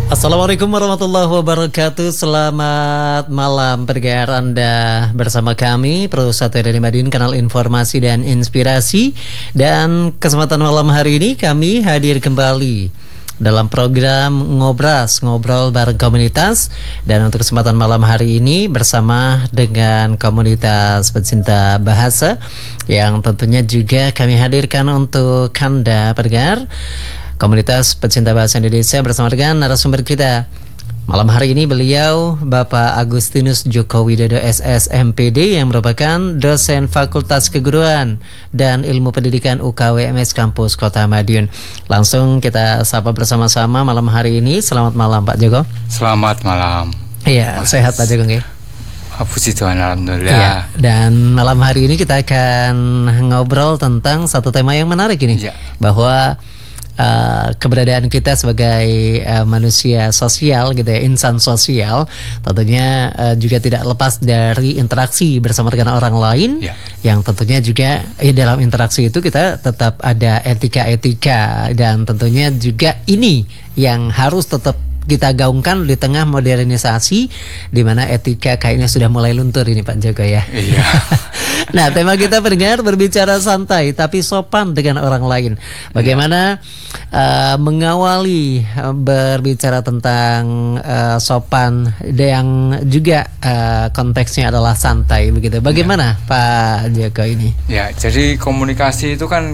Assalamualaikum warahmatullahi wabarakatuh. Selamat malam pendengar, Anda bersama kami Pro 1 dari Madin, kanal informasi dan inspirasi. Dan kesempatan malam hari ini kami hadir kembali dalam program Ngobras, ngobrol bareng komunitas. Dan untuk kesempatan malam hari ini bersama dengan komunitas pecinta bahasa, yang tentunya juga kami hadirkan untuk Anda pendengar, komunitas pecinta bahasa Indonesia, bersama dengan narasumber kita malam hari ini. Beliau Bapak Agustinus Joko Widodo SSMPD, yang merupakan dosen Fakultas Keguruan dan Ilmu Pendidikan UKWMS Kampus Kota Madiun. Langsung kita sapa bersama-sama malam hari ini. Selamat malam Pak Joko. Selamat malam. Iya, sehat Pak Joko ya? Puji Tuhan, alhamdulillah. Iya, dan malam hari ini kita akan ngobrol tentang satu tema yang menarik ini, bahwa keberadaan kita sebagai manusia sosial gitu ya, insan sosial, tentunya juga tidak lepas dari interaksi bersama dengan orang lain, yang tentunya juga dalam interaksi itu kita tetap ada etika-etika, dan tentunya juga ini yang harus tetap kita gaungkan di tengah modernisasi, di mana etika kayaknya sudah mulai luntur ini Pak Joko ya. Iya. Nah, tema kita pendengar, berbicara santai tapi sopan dengan orang lain. Bagaimana mengawali berbicara tentang sopan yang juga konteksnya adalah santai begitu. Bagaimana Pak Joko ini? Ya, jadi komunikasi itu kan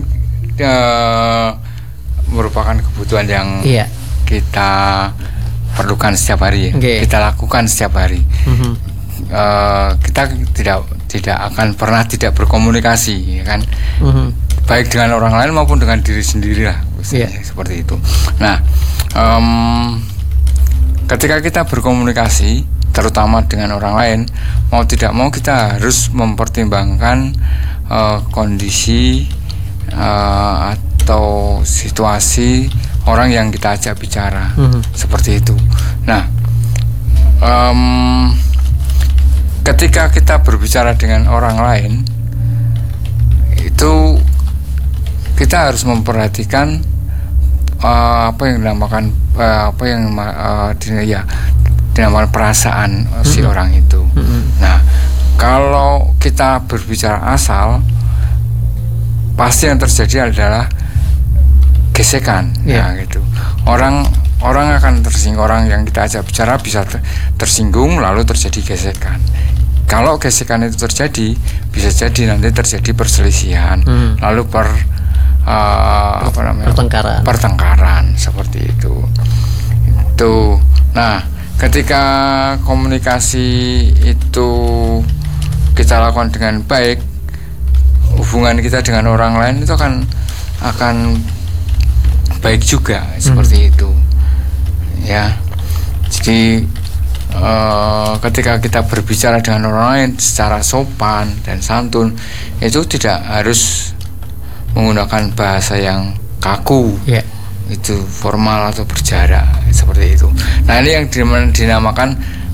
merupakan kebutuhan yang kita perlukan setiap hari, kita lakukan setiap hari. Kita tidak akan pernah tidak berkomunikasi, ya kan? Baik dengan orang lain maupun dengan diri sendiri lah, seperti itu. Nah, ketika kita berkomunikasi, terutama dengan orang lain, mau tidak mau kita harus mempertimbangkan kondisi atau situasi orang yang kita ajak bicara, seperti itu. Nah, ketika kita berbicara dengan orang lain, itu kita harus memperhatikan apa yang dinamakan dinamakan perasaan si orang itu. Nah, kalau kita berbicara asal, pasti yang terjadi adalah gesekan, gitu. Orang akan tersinggung, orang yang kita ajak bicara bisa tersinggung, lalu terjadi gesekan. Kalau gesekan itu terjadi, bisa jadi nanti terjadi perselisihan, lalu pertengkaran seperti itu. Nah, ketika komunikasi itu kita lakukan dengan baik, hubungan kita dengan orang lain itu akan baik juga, seperti itu ya. Jadi ketika kita berbicara dengan orang lain secara sopan dan santun, itu tidak harus menggunakan bahasa yang kaku, itu formal atau berjarak, seperti itu. Nah, ini yang dinamakan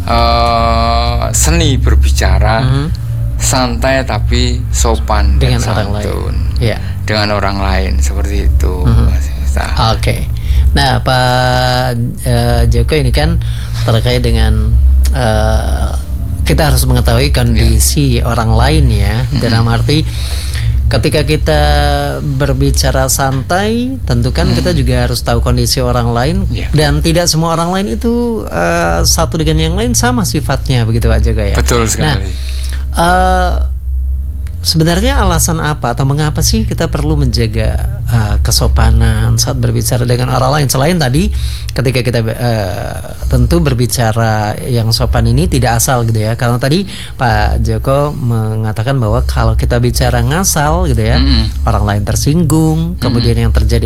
seni berbicara santai tapi sopan dengan dan santun dengan orang lain, seperti itu. Oke. Nah, Pak Joko, ini kan terkait dengan kita harus mengetahui kondisi orang lain ya. Dalam arti ketika kita berbicara santai, tentu kan kita juga harus tahu kondisi orang lain, dan tidak semua orang lain itu satu dengan yang lain sama sifatnya, begitu Pak Joko ya. Betul sekali. Nah, sebenarnya alasan apa atau mengapa sih kita perlu menjaga kesopanan saat berbicara dengan orang lain? Selain tadi ketika kita tentu berbicara yang sopan ini tidak asal gitu ya, karena tadi Pak Joko mengatakan bahwa kalau kita bicara ngasal gitu ya, orang lain tersinggung, kemudian yang terjadi